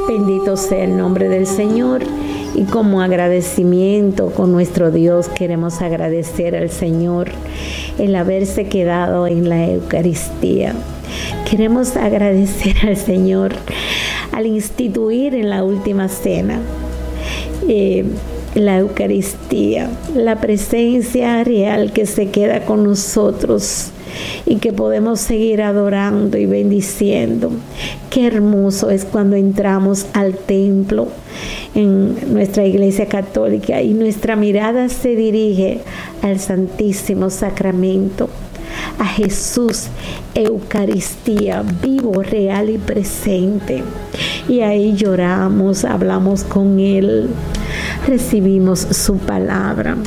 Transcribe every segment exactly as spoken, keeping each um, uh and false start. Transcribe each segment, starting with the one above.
Bendito sea el nombre del Señor. Y como agradecimiento con nuestro Dios queremos agradecer al Señor el haberse quedado en la Eucaristía. Queremos agradecer al Señor al instituir en la última cena eh, la Eucaristía, la presencia real que se queda con nosotros y que podemos seguir adorando y bendiciendo. Qué hermoso es cuando entramos al templo en nuestra Iglesia Católica y nuestra mirada se dirige al Santísimo Sacramento, a Jesús, Eucaristía, vivo, real y presente. Y ahí lloramos, hablamos con Él, recibimos su palabra.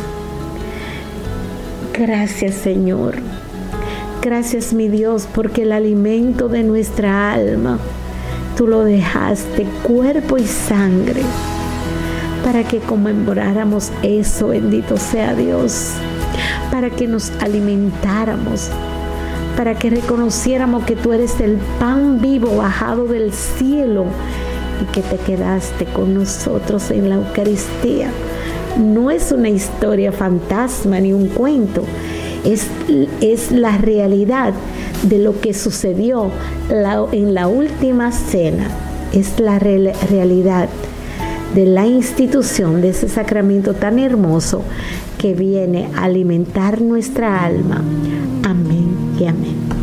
Gracias, Señor. Gracias, mi Dios, porque el alimento de nuestra alma, tú lo dejaste cuerpo y sangre para que conmemoráramos eso, bendito sea Dios, para que nos alimentáramos, para que reconociéramos que tú eres el pan vivo bajado del cielo y que te quedaste con nosotros en la Eucaristía. No es una historia fantasma ni un cuento, es, es la realidad de lo que sucedió la, en la última cena. Es la re, realidad de la institución de ese sacramento tan hermoso que viene a alimentar nuestra alma. Amén y amén.